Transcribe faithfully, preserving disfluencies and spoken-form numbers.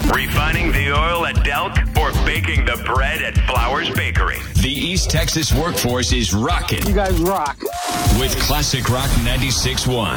Refining the oil at Delk or baking the bread at Flowers Bakery. The East Texas workforce is rocking. You guys rock. With Classic Rock ninety-six point one.